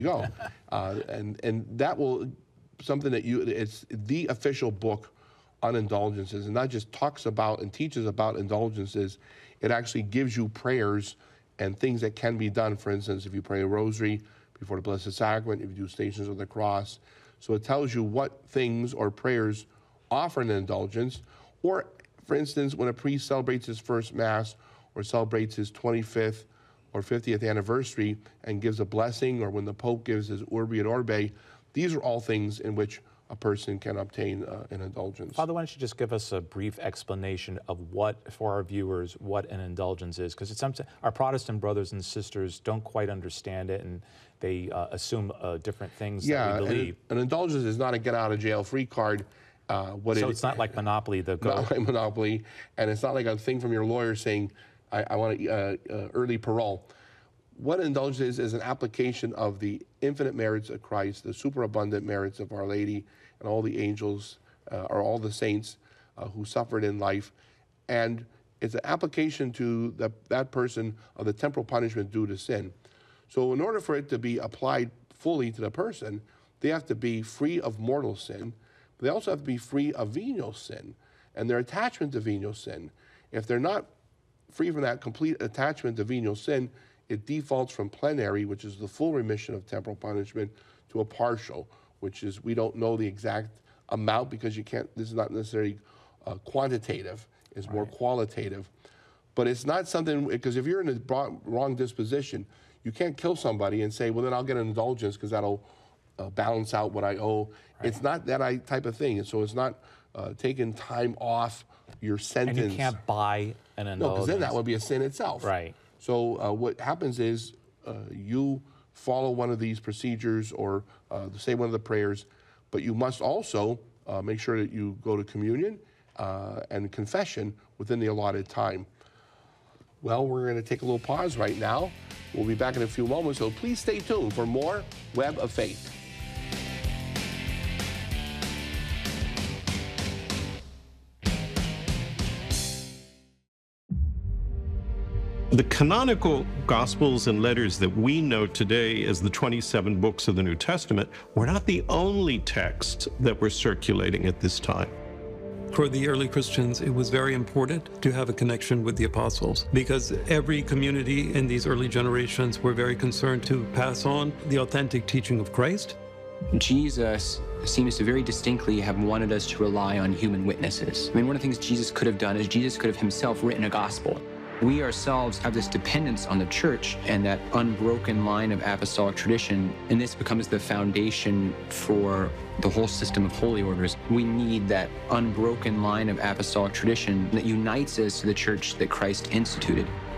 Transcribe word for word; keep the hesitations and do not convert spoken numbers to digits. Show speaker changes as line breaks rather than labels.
go. uh, and, and that will, something that you, it's the official book on indulgences, and not just talks about and teaches about indulgences, it actually gives you prayers and things that can be done. For instance, if you pray a rosary before the Blessed Sacrament, if you do Stations of the Cross. So it tells you what things or prayers offer an indulgence. Or, for instance, when a priest celebrates his first Mass or celebrates his twenty-fifth or fiftieth anniversary and gives a blessing, or when the Pope gives his Urbi et Orbi, these are all things in which a person can obtain uh, an indulgence.
Father, why don't you just give us a brief explanation of what, for our viewers, what an indulgence is? Because it's something our Protestant brothers and sisters don't quite understand it, and they uh, assume uh, different things
yeah,
that we believe.
An, an indulgence is not a get-out-of-jail-free card. Uh, what
so
it,
it's not like Monopoly, the go.
Not like Monopoly, and it's not like a thing from your lawyer saying, I, I want uh, uh, early parole. What indulgence is, is an application of the infinite merits of Christ, the superabundant merits of Our Lady, and all the angels, uh, or all the saints uh, who suffered in life. And it's an application to the, that person of the temporal punishment due to sin. So in order for it to be applied fully to the person, they have to be free of mortal sin, but they also have to be free of venial sin and their attachment to venial sin. If they're not free from that complete attachment to venial sin, it defaults from plenary, which is the full remission of temporal punishment, to a partial, which is, we don't know the exact amount because you can't, this is not necessarily uh, quantitative, it's more
right.
qualitative. But it's not something, because if you're in a wrong disposition, you can't kill somebody and say, well, then I'll get an indulgence because that'll uh, balance out what I owe. Right. It's not that type of thing. And so it's not uh, taking time off your sentence.
And you can't buy an indulgence.
No, because then that would be a sin itself.
Right.
So uh, what happens is uh, you follow one of these procedures or uh, say one of the prayers, but you must also uh, make sure that you go to communion uh, and confession within the allotted time. Well, we're going to take a little pause right now. We'll be back in a few moments, so please stay tuned for more Web of Faith.
The canonical Gospels and letters that we know today as the twenty-seven books of the New Testament were not the only texts that were circulating at this time.
For the early Christians, it was very important to have a connection with the apostles because every community in these early generations were very concerned to pass on the authentic teaching of Christ.
Jesus seems to very distinctly have wanted us to rely on human witnesses. I mean, one of the things Jesus could have done is Jesus could have himself written a gospel. We ourselves have this dependence on the church and that unbroken line of apostolic tradition, and this becomes the foundation for the whole system of holy orders. We need that unbroken line of apostolic tradition that unites us to the church that Christ instituted.